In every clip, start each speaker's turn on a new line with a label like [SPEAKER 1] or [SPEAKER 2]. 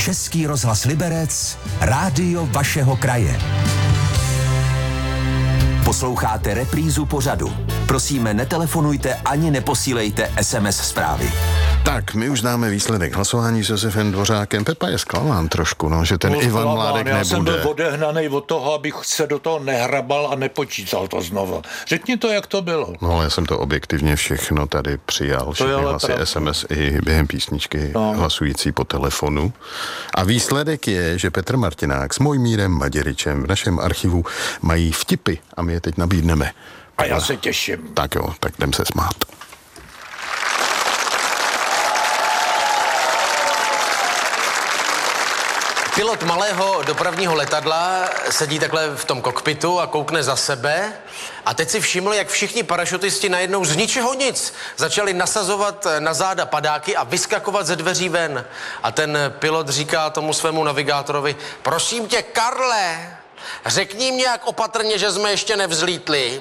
[SPEAKER 1] Český rozhlas Liberec, rádio vašeho kraje. Posloucháte reprízu pořadu. Prosíme, netelefonujte ani neposílejte SMS zprávy.
[SPEAKER 2] Tak, my už známe výsledek hlasování s Josefem Dvořákem. Pepa je zklamán trošku, že ten Ivan Mládek nebude.
[SPEAKER 3] Já jsem byl odehnanej od toho, abych se do toho nehrabal a nepočítal to znova. Řekni to, jak to bylo.
[SPEAKER 2] No, já jsem to objektivně všechno tady přijal. Všechny hlasy SMS i během písničky hlasující po telefonu. A výsledek je, že Petr Martinák s Mojmírem Maděryčem v našem archivu mají vtipy a my je teď nabídneme.
[SPEAKER 3] A já se těším.
[SPEAKER 2] Tak jo, tak jdem se smát.
[SPEAKER 4] Pilot malého dopravního letadla sedí takhle v tom kokpitu a koukne za sebe a teď si všiml, jak všichni parašutisti najednou z ničeho nic začali nasazovat na záda padáky a vyskakovat ze dveří ven. A ten pilot říká tomu svému navigátorovi: prosím tě, Karle, řekni mě jak opatrně, že jsme ještě nevzlítli.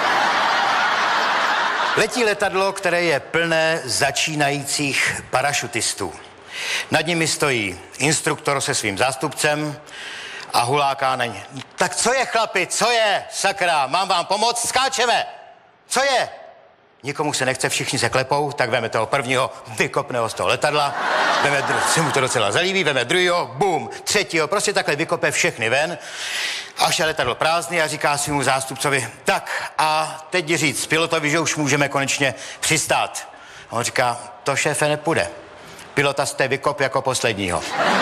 [SPEAKER 5] Letí letadlo, které je plné začínajících parašutistů. Nad nimi stojí instruktor se svým zástupcem a huláká na ně. Tak co je, chlapi, co je? Sakra, mám vám pomoct? Skáčeme! Co je? Nikomu se nechce, všichni se klepou, tak veme toho prvního, vykopného z toho letadla, se mu to docela zalíbí, veme druhýho, bum, třetího, prostě takhle vykope všechny ven, až je letadlo prázdný a říká svému zástupcovi: tak a teď říct pilotovi, že už můžeme konečně přistát. A on říká: to, šéfe, nepůjde. Pilota jste vykop jako posledního.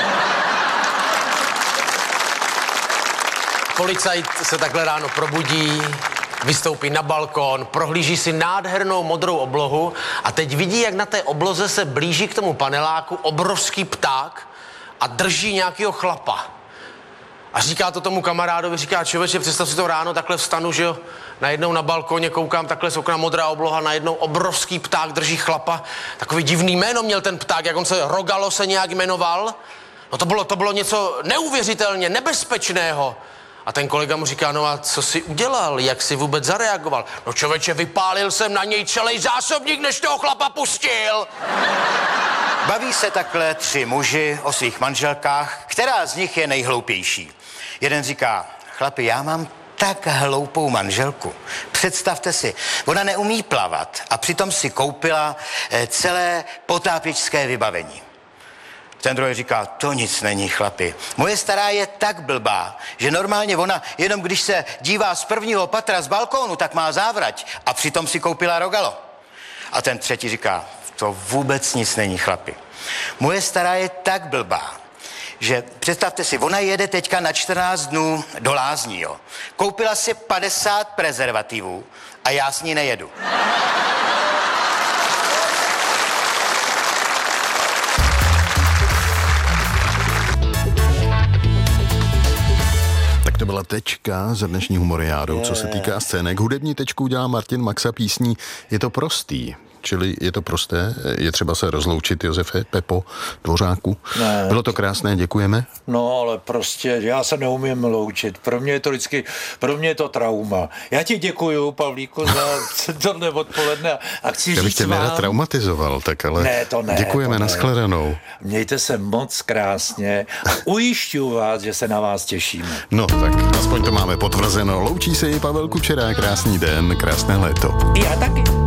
[SPEAKER 4] Policajt se takhle ráno probudí, vystoupí na balkon, prohlíží si nádhernou modrou oblohu a teď vidí, jak na té obloze se blíží k tomu paneláku obrovský pták a drží nějakého chlapa. A říká to tomu kamarádovi, říká: člověče, představ si to ráno, takhle vstanu, že jo, najednou na balkoně koukám takhle z okna modrá obloha, najednou obrovský pták drží chlapa. Takový divný jméno měl ten pták, jak on se Rogalo se nějak jmenoval. No to bylo něco neuvěřitelně nebezpečného. A ten kolega mu říká: no a co jsi udělal, jak jsi vůbec zareagoval? No člověče, vypálil jsem na něj celý zásobník, než toho chlapa pustil.
[SPEAKER 5] Baví se takhle tři muži o svých manželkách, která z nich je nejhloupější. Jeden říká: chlapi, já mám tak hloupou manželku. Představte si, ona neumí plavat a přitom si koupila celé potápěčské vybavení. Ten druhý říká: to nic není, chlapi. Moje stará je tak blbá, že normálně ona, jenom když se dívá z prvního patra z balkónu, tak má závrať a přitom si koupila Rogalo. A ten třetí říká: to vůbec nic není, chlapi. Moje stará je tak blbá, že představte si, ona jede teďka na 14 dnů do lázní, jo. Koupila si 50 prezervativů a já s ní nejedu.
[SPEAKER 2] To byla tečka za dnešní humoriádu, co se týká scének. Hudební tečku dělá Martin Maxa písní Je to prostý. Čili je to prosté, je třeba se rozloučit, Josefe, Pepo, Dvořáku. Ne. Bylo to krásné, děkujeme.
[SPEAKER 3] No, ale prostě já se neumím loučit. Pro mě je to trauma. Já ti děkuju, Pavlíku, za tohle odpoledne a chci říct vám...
[SPEAKER 2] Já bych tě nerad traumatizoval, tak ale děkujeme, nashledanou.
[SPEAKER 3] Mějte se moc krásně a ujišťuju vás, že se na vás těšíme.
[SPEAKER 2] No, tak aspoň to máme potvrzeno. Loučí se i Pavel Kučera, krásný den, krásné léto.
[SPEAKER 3] Já taky.